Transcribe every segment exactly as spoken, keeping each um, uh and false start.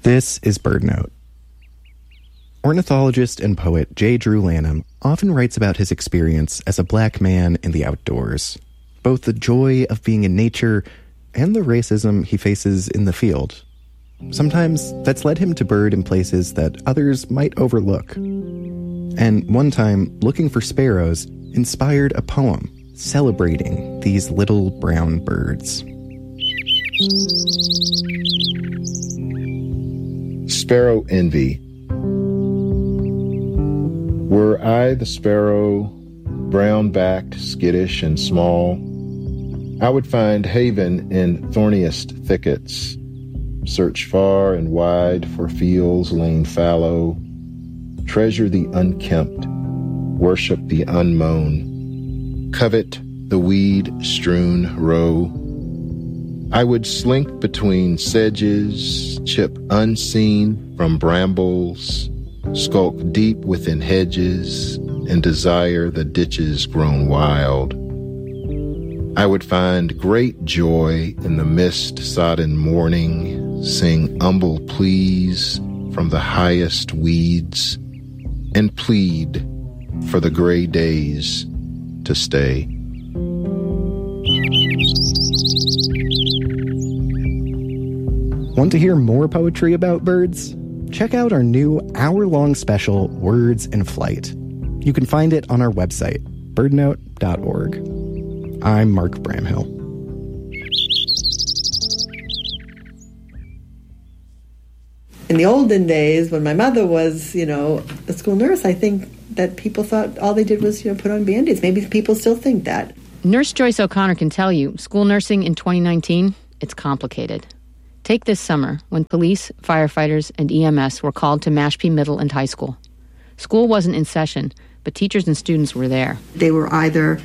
This is BirdNote. Ornithologist and poet J. Drew Lanham often writes about his experience as a black man in the outdoors, both the joy of being in nature and the racism he faces in the field. Sometimes that's led him to bird in places that others might overlook. And one time, looking for sparrows inspired a poem celebrating these little brown birds. Sparrow Envy. Were I the sparrow, brown-backed, skittish, and small, I would find haven in thorniest thickets, search far and wide for fields lain fallow, treasure the unkempt, worship the unmown, covet the weed-strewn row. I would slink between sedges, chip unseen from brambles, skulk deep within hedges, and desire the ditches grown wild. I would find great joy in the mist-sodden morning, sing humble pleas from the highest weeds, and plead for the gray days to stay. Want to hear more poetry about birds? Check out our new hour-long special, Words in Flight. You can find it on our website, bird note dot org. I'm Mark Bramhill. In the olden days, when my mother was, you know, a school nurse, I think that people thought all they did was, you know, put on Band-Aids. Maybe people still think that. Nurse Joyce O'Connor can tell you, school nursing in twenty nineteen, it's complicated. Take this summer, when police, firefighters, and E M S were called to Mashpee Middle and High School. School wasn't in session, but teachers and students were there. They were either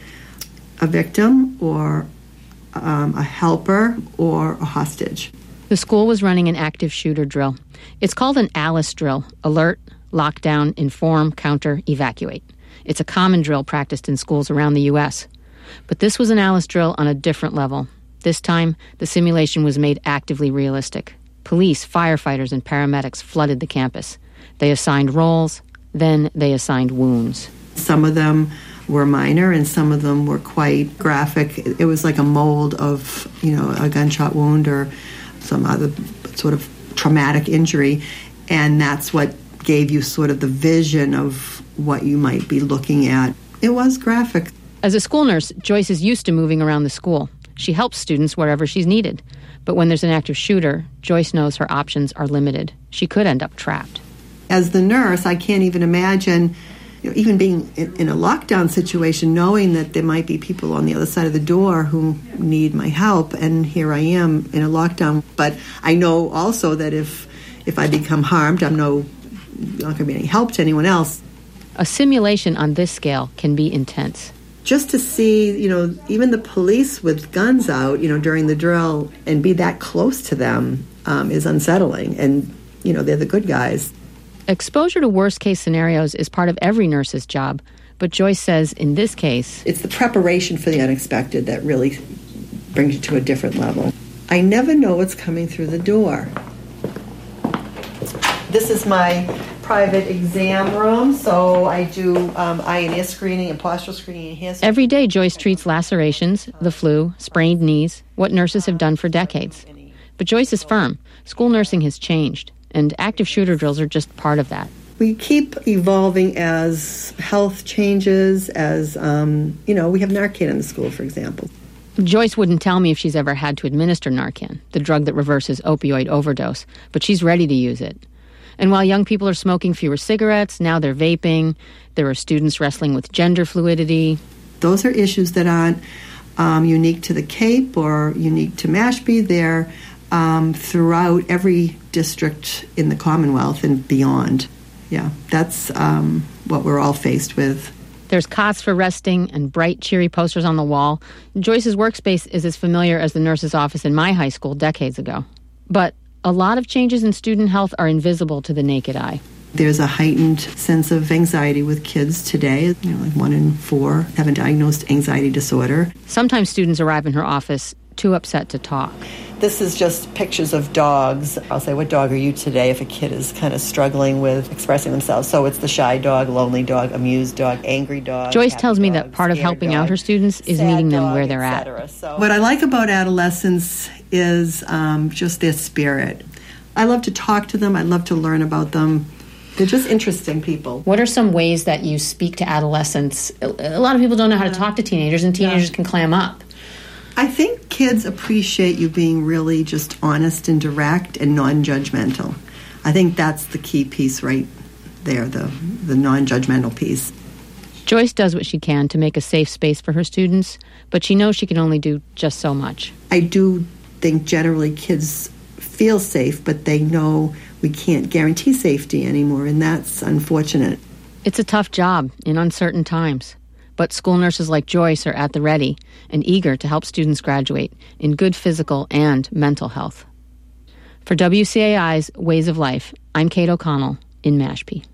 a victim or um, a helper or a hostage. The school was running an active shooter drill. It's called an ALICE drill, alert, lockdown, inform, counter, evacuate. It's a common drill practiced in schools around the U S. But this was an ALICE drill on a different level. This time, the simulation was made actively realistic. Police, firefighters, and paramedics flooded the campus. They assigned roles, then they assigned wounds. Some of them were minor and some of them were quite graphic. It was like a mold of, you know, a gunshot wound or some other sort of traumatic injury, and that's what gave you sort of the vision of what you might be looking at. It was graphic. As a school nurse, Joyce is used to moving around the school. She helps students wherever she's needed. But when there's an active shooter, Joyce knows her options are limited. She could end up trapped. As the nurse, I can't even imagine, you know, even being in, in a lockdown situation, knowing that there might be people on the other side of the door who need my help, and here I am in a lockdown. But I know also that if if I become harmed, I'm no not going to be any help to anyone else. A simulation on this scale can be intense. Just to see, you know, even the police with guns out, you know, during the drill and be that close to them um, is unsettling. And, you know, they're the good guys. Exposure to worst-case scenarios is part of every nurse's job. But Joyce says in this case, it's the preparation for the unexpected that really brings you to a different level. I never know what's coming through the door. This is my private exam room, so I do um, eye and ear screening and postural screening and hair screening. Every day, Joyce treats lacerations, the flu, sprained knees, what nurses have done for decades. But Joyce is firm. School nursing has changed, and active shooter drills are just part of that. We keep evolving as health changes, as, um, you know, we have Narcan in the school, for example. Joyce wouldn't tell me if she's ever had to administer Narcan, the drug that reverses opioid overdose, but she's ready to use it. And while young people are smoking fewer cigarettes, now they're vaping. There are students wrestling with gender fluidity. Those are issues that aren't um, unique to the Cape or unique to Mashpee. They're um, throughout every district in the Commonwealth and beyond. Yeah, that's um, what we're all faced with. There's cots for resting and bright, cheery posters on the wall. Joyce's workspace is as familiar as the nurse's office in my high school decades ago. But a lot of changes in student health are invisible to the naked eye. There's a heightened sense of anxiety with kids today. You know, like one in four have a diagnosed anxiety disorder. Sometimes students arrive in her office too upset to talk. This is just pictures of dogs. I'll say, what dog are you today if a kid is kind of struggling with expressing themselves? So it's the shy dog, lonely dog, amused dog, angry dog. Joyce tells me dog, that part of helping dog, out her students is meeting them dog, where they're at. So what I like about adolescents is um, just their spirit. I love to talk to them. I love to learn about them. They're just interesting people. What are some ways that you speak to adolescents? A lot of people don't know how to talk to teenagers, and teenagers yeah. can clam up. I think kids appreciate you being really just honest and direct and non-judgmental. I think that's the key piece right there, the, the non-judgmental piece. Joyce does what she can to make a safe space for her students, but she knows she can only do just so much. I do think generally kids feel safe, but they know we can't guarantee safety anymore, and that's unfortunate. It's a tough job in uncertain times, but school nurses like Joyce are at the ready and eager to help students graduate in good physical and mental health. For W C A I's Ways of Life, I'm Kate O'Connell in Mashpee.